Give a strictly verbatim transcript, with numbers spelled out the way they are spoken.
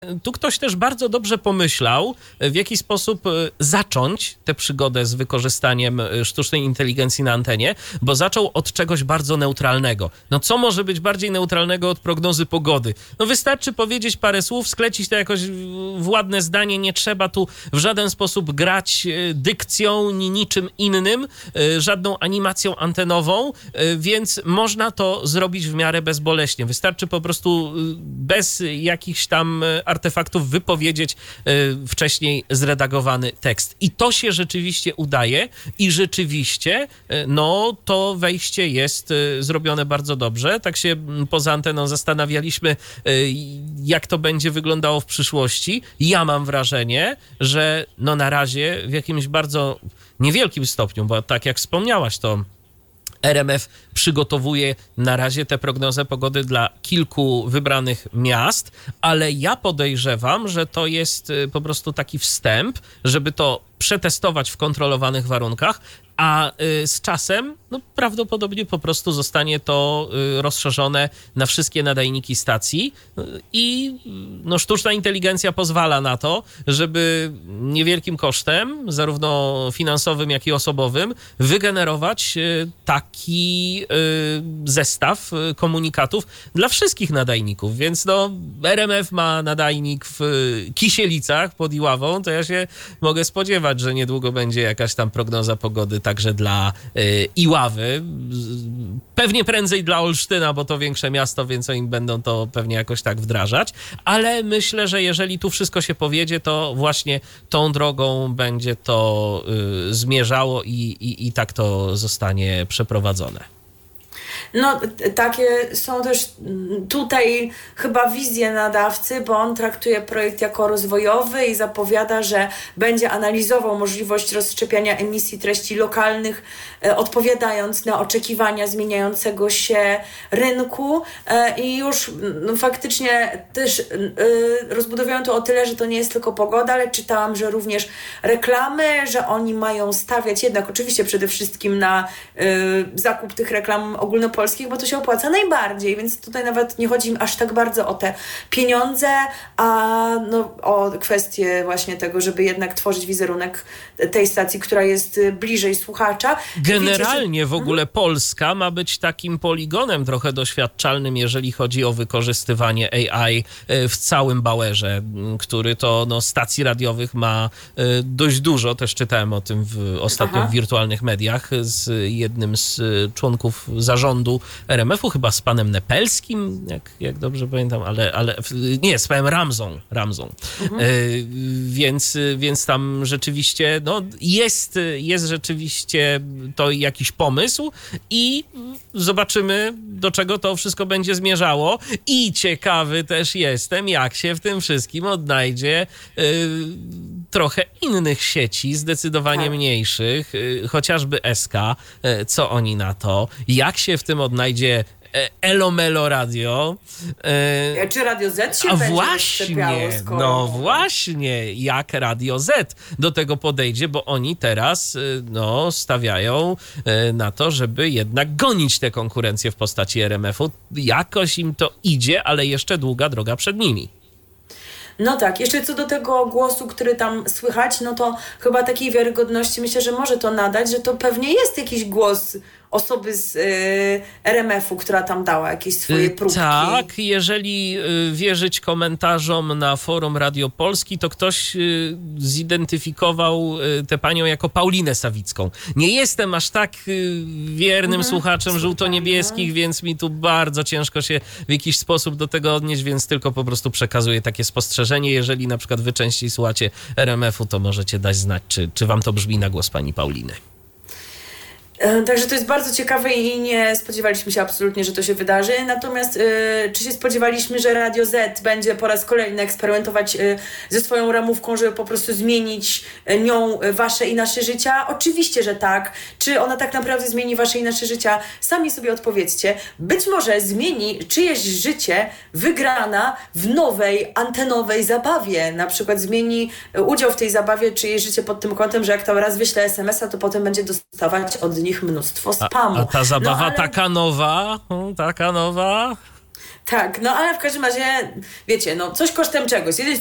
Tu ktoś też bardzo dobrze pomyślał, w jaki sposób zacząć tę przygodę z wykorzystaniem sztucznej inteligencji na antenie, bo zaczął od czegoś bardzo neutralnego. No co może być bardziej neutralnego od prognozy pogody? No wystarczy powiedzieć parę słów, sklecić to jakoś w ładne zdanie, nie trzeba tu w żaden sposób grać dykcją, ni niczym innym, żadną animacją antenową, więc można to zrobić w miarę bezboleśnie. Wystarczy po prostu bez jakichś tam artefaktów wypowiedzieć y, wcześniej zredagowany tekst. I to się rzeczywiście udaje i rzeczywiście y, no to wejście jest y, zrobione bardzo dobrze. Tak się y, poza anteną zastanawialiśmy, y, jak to będzie wyglądało w przyszłości. Ja mam wrażenie, że no na razie w jakimś bardzo niewielkim stopniu, bo tak jak wspomniałaś, to R M F przygotowuje na razie tę prognozę pogody dla kilku wybranych miast, ale ja podejrzewam, że to jest po prostu taki wstęp, żeby to przetestować w kontrolowanych warunkach, a z czasem no, prawdopodobnie po prostu zostanie to rozszerzone na wszystkie nadajniki stacji i no, sztuczna inteligencja pozwala na to, żeby niewielkim kosztem, zarówno finansowym, jak i osobowym, wygenerować taki zestaw komunikatów dla wszystkich nadajników. Więc no, R M F ma nadajnik w Kisielicach pod Iławą, to ja się mogę spodziewać, że niedługo będzie jakaś tam prognoza pogody także dla y, Iławy. Pewnie prędzej dla Olsztyna, bo to większe miasto, więc oni będą to pewnie jakoś tak wdrażać. Ale myślę, że jeżeli tu wszystko się powiedzie, to właśnie tą drogą będzie to y, zmierzało i, i, i tak to zostanie przeprowadzone. No, takie są też tutaj chyba wizje nadawcy, bo on traktuje projekt jako rozwojowy i zapowiada, że będzie analizował możliwość rozszczepiania emisji treści lokalnych, e, odpowiadając na oczekiwania zmieniającego się rynku e, i już no, faktycznie też e, rozbudowują to o tyle, że to nie jest tylko pogoda, ale czytałam, że również reklamy, że oni mają stawiać jednak oczywiście przede wszystkim na e, zakup tych reklam ogólnopolskich, bo to się opłaca najbardziej, więc tutaj nawet nie chodzi im aż tak bardzo o te pieniądze, a no, o kwestię właśnie tego, żeby jednak tworzyć wizerunek tej stacji, która jest bliżej słuchacza. Generalnie Wiecie, że... w ogóle Polska ma być takim poligonem trochę doświadczalnym, jeżeli chodzi o wykorzystywanie A I w całym bałerze, który to no, stacji radiowych ma dość dużo. Też czytałem o tym w, ostatnio Aha. w wirtualnych mediach z jednym z członków zarządu R M F-u, chyba z panem Nepelskim, jak, jak dobrze pamiętam, ale, ale nie, z panem Ramzą, Ramzą. Mhm. Y, więc, więc tam rzeczywiście no, jest, jest rzeczywiście to jakiś pomysł i zobaczymy, do czego to wszystko będzie zmierzało i ciekawy też jestem, jak się w tym wszystkim odnajdzie y, trochę innych sieci, zdecydowanie tak. mniejszych, y, chociażby S K, y, co oni na to, jak się w tym odnajdzie Elo Melo Radio. E, Czy Radio Z się A będzie właśnie, skoro... no właśnie, jak Radio Z do tego podejdzie, bo oni teraz no, stawiają na to, żeby jednak gonić tę konkurencję w postaci R M F-u. Jakoś im to idzie, ale jeszcze długa droga przed nimi. No tak, jeszcze co do tego głosu, który tam słychać, no to chyba takiej wiarygodności myślę, że może to nadać, że to pewnie jest jakiś głos osoby z y, R M F-u, która tam dała jakieś swoje próbki. Tak, jeżeli y, wierzyć komentarzom na forum Radio Polski, to ktoś y, zidentyfikował y, tę panią jako Paulinę Sawicką. Nie jestem aż tak y, wiernym mhm. słuchaczem żółto-niebieskich, no. więc mi tu bardzo ciężko się w jakiś sposób do tego odnieść, więc tylko po prostu przekazuję takie spostrzeżenie. Jeżeli na przykład wy częściej słuchacie R M F-u, to możecie dać znać, czy, czy wam to brzmi na głos pani Pauliny. Także to jest bardzo ciekawe i nie spodziewaliśmy się absolutnie, że to się wydarzy. Natomiast y, czy się spodziewaliśmy, że Radio Z będzie po raz kolejny eksperymentować y, ze swoją ramówką, żeby po prostu zmienić y, nią wasze i nasze życia? Oczywiście, że tak. Czy ona tak naprawdę zmieni wasze i nasze życia? Sami sobie odpowiedzcie. Być może zmieni czyjeś życie wygrana w nowej, antenowej zabawie. Na przykład zmieni udział w tej zabawie czyjeś życie pod tym kątem, że jak to raz wyśle es em es a, to potem będzie dostawać od nich mnóstwo spamu. A, a ta zabawa no, ale... taka nowa, taka nowa... Tak, no ale w każdym razie, wiecie, no coś kosztem czegoś. Z jednej